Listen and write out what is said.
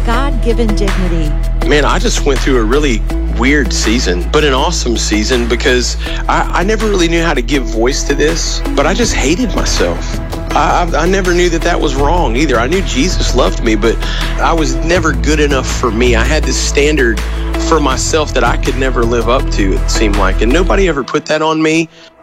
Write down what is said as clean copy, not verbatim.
God-given dignity. Man, I just went through a really weird season, but an awesome season, because I never really knew how to give voice to this, but I just hated myself. I never knew that was wrong either. I knew Jesus loved me, but I was never good enough for me. I had this standard for myself that I could never live up to, it seemed like, and nobody ever put that on me.